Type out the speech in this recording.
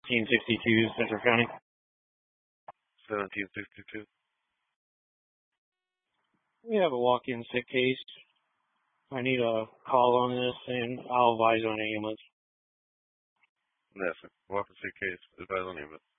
1762 Central County. 1762. We have a walk-in sick case. I need a call on this, and I'll advise on ambulance. Yes, sir. Walk and see case. Advise on ambulance.